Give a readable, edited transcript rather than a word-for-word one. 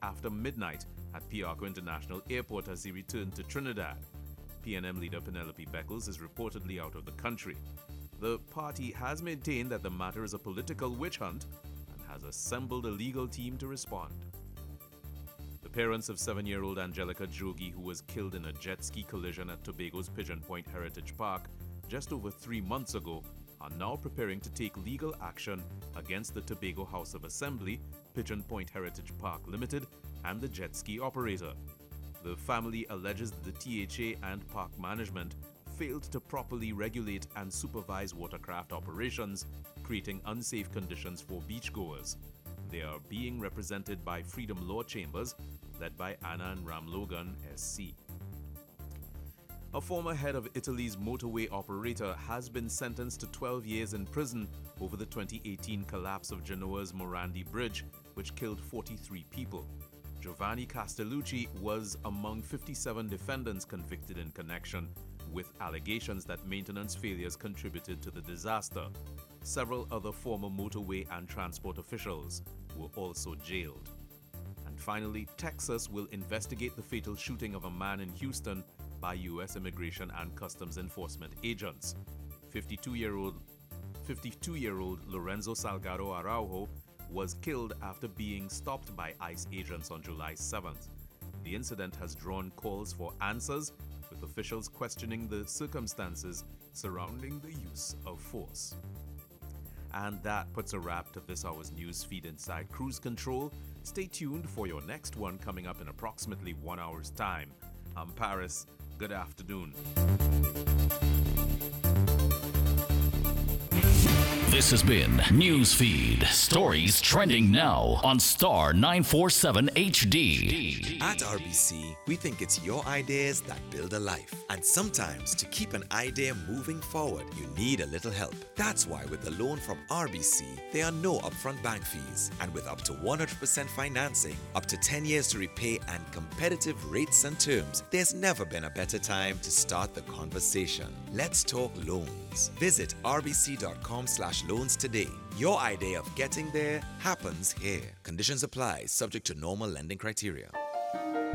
after midnight at Piarco International Airport as he returned to Trinidad. PNM leader Penelope Beckles is reportedly out of the country. The party has maintained that the matter is a political witch hunt and has assembled a legal team to respond. The parents of 7-year-old Angelica Jogi, who was killed in a jet ski collision at Tobago's Pigeon Point Heritage Park just over 3 months ago, are now preparing to take legal action against the Tobago House of Assembly, Pigeon Point Heritage Park Limited, and the jet ski operator. The family alleges that the THA and park management failed to properly regulate and supervise watercraft operations, creating unsafe conditions for beachgoers. They are being represented by Freedom Law Chambers, led by Anna and Ram Logan, SC. A former head of Italy's motorway operator has been sentenced to 12 years in prison over the 2018 collapse of Genoa's Morandi Bridge, which killed 43 people. Giovanni Castellucci was among 57 defendants convicted in connection with allegations that maintenance failures contributed to the disaster. Several other former motorway and transport officials were also jailed. And finally, Texas will investigate the fatal shooting of a man in Houston by U.S. Immigration and Customs Enforcement agents. 52-year-old Lorenzo Salgado Araujo was killed after being stopped by ICE agents on July 7th. The incident has drawn calls for answers, with officials questioning the circumstances surrounding the use of force. And that puts a wrap to this hour's news feed inside Cruise Control. Stay tuned for your next one coming up in approximately 1 hour's time. I'm Paris. Good afternoon. This has been Newsfeed. Stories trending now on Star 947 HD. At RBC, we think it's your ideas that build a life. And sometimes to keep an idea moving forward, you need a little help. That's why with the loan from RBC, there are no upfront bank fees. And with up to 100% financing, up to 10 years to repay and competitive rates and terms, there's never been a better time to start the conversation. Let's talk loans. Visit rbc.com/loans today. Your idea of getting there happens here. Conditions apply, subject to normal lending criteria.